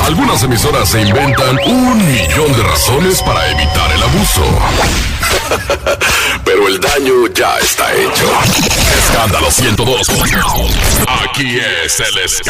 Algunas emisoras se inventan 1,000,000 de razones para evitar el abuso. Pero el daño ya está hecho. Escándalo 102. Aquí es el escándalo.